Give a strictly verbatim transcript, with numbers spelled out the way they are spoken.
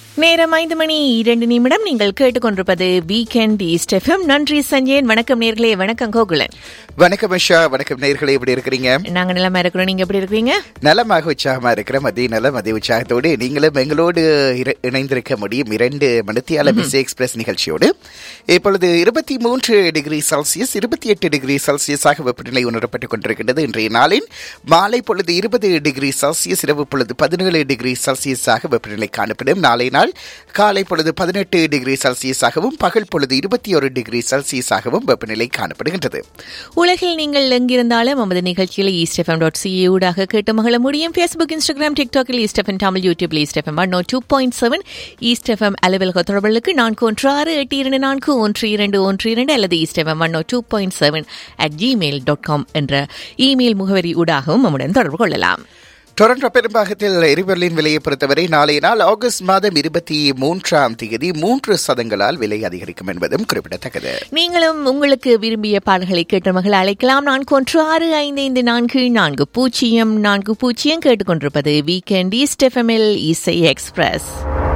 நேரம் ஐந்து மணி இரண்டு நிமிடம். நீங்கள் கேட்டுக்கொண்டிருப்பது வீக்கெண்ட் ஈஸ்ட் எஃப்எம். நன்றி சஞ்சயன். வணக்கம் நேர்களே. வணக்கம் கோகுலன். வணக்கம் அஷா. வணக்கம் நேர்களே. எப்படி இருக்கிறீங்க? நாங்க நலமா இருக்கிறோம். நீங்க எப்படி இருக்கிறீங்க? நலமாக உற்சாகமா இருக்கிற மதிய நலம் மதிய உற்சாகத்தோடு நீங்களும் எங்களோடு இணைந்திருக்க முடியும். இரண்டு மணித்தியால பிசி எக்ஸ்பிரஸ் நிகழ்ச்சியோடு இப்பொழுது இருபத்தி மூன்று டிகிரி செல்சியஸ் இருபத்தி எட்டு டிகிரி செல்சியஸாக வெப்பநிலை உணரப்பட்டுக் கொண்டிருக்கின்றது. இன்றைய நாளின் மாலை பொழுது இருபது டிகிரி செல்சியஸ், இரவு பொழுது பதினேழு டிகிரி செல்சியஸாக வெப்பநிலை காணப்படும். நாளை நாள் காலை பொழுது பதினெட்டு டிகிரி செல்சியஸாகவும் பகல் பொழுது இருபத்தி ஒரு டிகிரி செல்சியஸாகவும் வெப்பநிலை காணப்படுகின்றது. உலகில் நீங்கள் எங்கிருந்தாலும் நமது நிகழ்ச்சியில் ஈஸ்ட் எஃப்எம் டாட் சிஏ ஊடாக கேட்டு மகள முடியும். Facebook, Instagram, டிக்டாக்கில் east FM Tamil, யூடியூப்ல east FM one two point seven east FM அலுவலக தொடர்புகளுக்கு நான்கு ஒன்று ஆறு எட்டு இரண்டு நான்கு ஒன்று இரண்டு ஒன்று இரண்டு அல்லது east FM one two point seven at Gmail dot com என்ற இமெயில் முகவரி ஊடாகவும் நம்முடன் தொடர்பு கொள்ளலாம். டொரண்டோ பெரும்பாகத்தில் எரிபொருளின் விலையை பொறுத்தவரை நாளைய நாள் ஆகஸ்ட் மாதம் இருபத்தி மூன்றாம் தேதி மூன்று சதங்களால் விலை அதிகரிக்கும் என்பதும் குறிப்பிடத்தக்கது. நீங்களும் உங்களுக்கு விரும்பிய பாடல்களை கேட்ட மகள் அழைக்கலாம். நான்கு ஒன்று ஆறு ஐந்து ஐந்து நான்கு நான்கு பூஜ்ஜியம் நான்கு பூஜ்ஜியம். கேட்டுக்கொண்டிருப்பது வீக்கெண்ட் ஈஸ்ட் எஃப்எம்எல் இசை எக்ஸ்பிரஸ்.